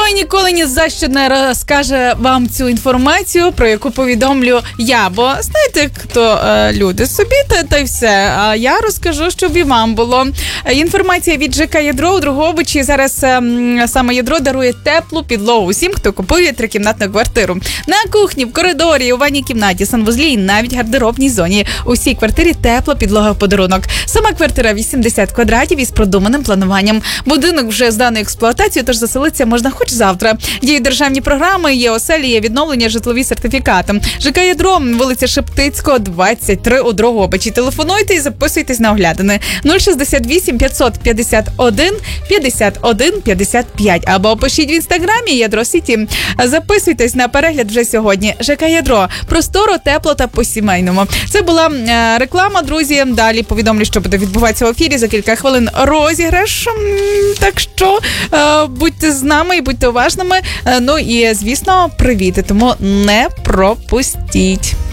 і ніколи ні за що не розкаже вам цю інформацію, про яку повідомлю я. Бо знаєте, хто люди собі, та й все. А я розкажу, щоб і вам було. Інформація від ЖК «Ядро» у Дрогобичі. Зараз саме «Ядро» дарує теплу підлогу усім, хто купує трикімнатну квартиру. На кухні, в коридорі, у ванній кімнаті, санвузлі і навіть гардеробній зоні. Усій квартирі тепла підлога в подарунок. Сама квартира 80 квадратів із продуманим плануванням. Будинок вже зданий експлуатацією, тож заселитися можна хоч завтра. Діють державні програми, є оселі, є відновлення, житлові сертифікати. ЖК «Ядро», вулиця Шептицького, 23 у Дрогобичі. Телефонуйте і записуйтесь на оглядини. 068 551 51 55. Або пишіть в інстаграмі «Ядро Сіті». Записуйтесь на перегляд вже сьогодні. ЖК «Ядро». Просторо, тепло та по-сімейному. Це була реклама, друзі. Далі повідомлю, що буде відбуватися в ефірі. За кілька хвилин розіграш. Так що будьте з нами і будьте уважними. Ну і, звісно, привіти. Тому не пропустіть.